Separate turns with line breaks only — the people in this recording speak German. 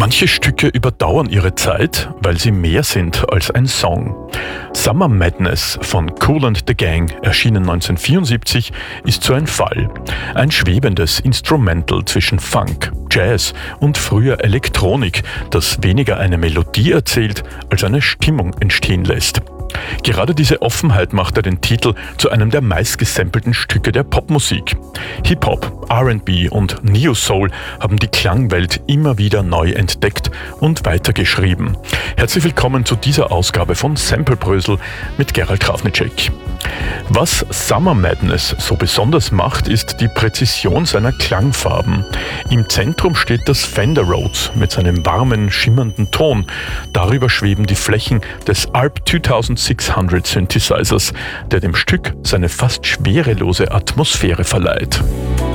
Manche Stücke überdauern ihre Zeit, weil sie mehr sind als ein Song. Summer Madness von Kool and the Gang, erschienen 1974, ist so ein Fall. Ein schwebendes Instrumental zwischen Funk, Jazz und früher Elektronik, das weniger eine Melodie erzählt, als eine Stimmung entstehen lässt. Gerade diese Offenheit machte den Titel zu einem der meistgesampelten Stücke der Popmusik. Hip-Hop, R&B und Neo-Soul haben die Klangwelt immer wieder neu entdeckt und weitergeschrieben. Herzlich willkommen zu dieser Ausgabe von Samplebrösel mit Gerald Krafnicek. Was Summer Madness so besonders macht, ist die Präzision seiner Klangfarben. Im Zentrum steht das Fender Rhodes mit seinem warmen, schimmernden Ton. Darüber schweben die Flächen des ARP 2600 Synthesizers, der dem Stück seine fast schwerelose Atmosphäre verleiht.